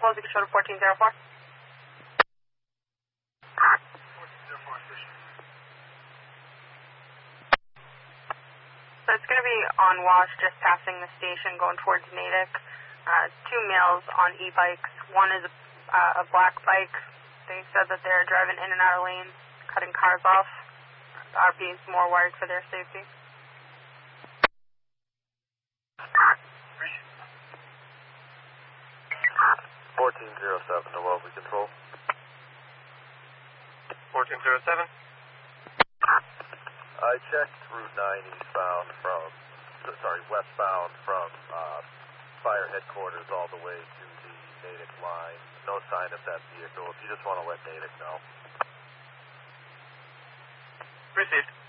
close, you can show to 1404. So it's going to be on Wash, just passing the station, going towards Natick. Two males on e-bikes. One is a black bike. They said that they're driving in and out of lanes, cutting cars off. The RP is more wired for their safety. 1407 to Wellesley Control. 1407. I checked Route 9 westbound from fire headquarters all the way to the Natick line. No sign of that vehicle. If you just want to let Natick know. Received.